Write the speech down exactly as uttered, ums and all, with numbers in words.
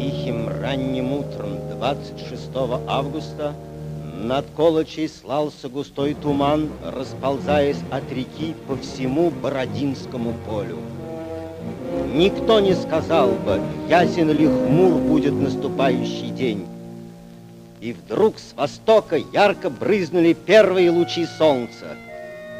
Тихим ранним утром двадцать шестого августа над Колочей слался густой туман, расползаясь от реки по всему Бородинскому полю. Никто не сказал бы, ясен ли хмур будет наступающий день. И вдруг с востока ярко брызнули первые лучи солнца.